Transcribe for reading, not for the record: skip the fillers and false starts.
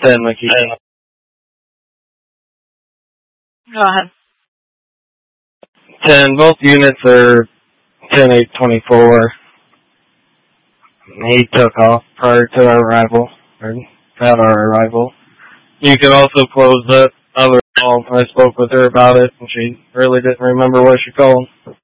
10, Mickey. Go ahead. 10, both units are 10-8-24. He took off prior to our arrival, or at our arrival. You can also close that other call. I spoke with her about it, and she really didn't remember what she called.